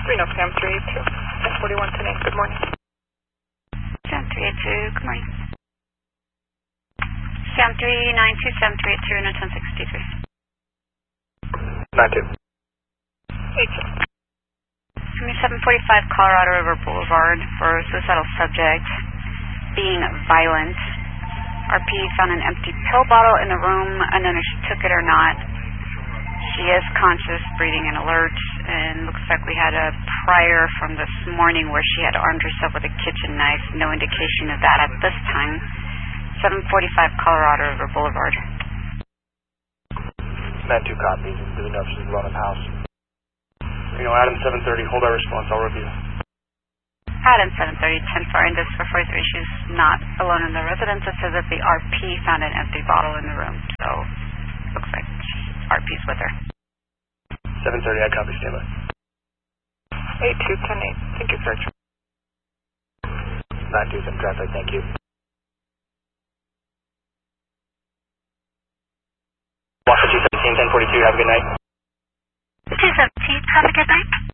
Reno, Sam 382. 41 10 good morning. Sam 382, good morning. Sam 392, Sam 382, Reno 1063. 92. 82. Give me 745 Colorado River Boulevard for suicidal subject being violent. RP found an empty pill bottle in the room. Unknown if she took it or not. She is conscious, breathing, and alert, and looks like we had a prior from this morning where she had armed herself with a kitchen knife. No indication of that at this time. 745 Colorado River Boulevard. 92 copies. Do we know if she's alone in the house? Adam 730, hold our response. I'll review. Adam 730, 10 for Indus for 43. She's not alone in the residence. It says that the RP found an empty bottle in the room, so looks like RP's with her. 730, I copy, stand by. 8210 8, thank you, search. 92's in traffic, thank you. Washington 217, 1042, have a good night. 217, have a good night.